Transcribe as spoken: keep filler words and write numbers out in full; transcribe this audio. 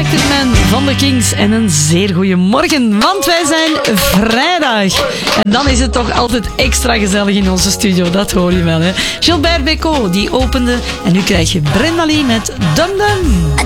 Electric Man van de Kings en een zeer goede morgen, want wij zijn vrijdag. En dan is het toch altijd extra gezellig in onze studio, dat hoor je wel, hè. Gilbert Bécaud, die opende en nu krijg je Brenda Lee met Dum Dum.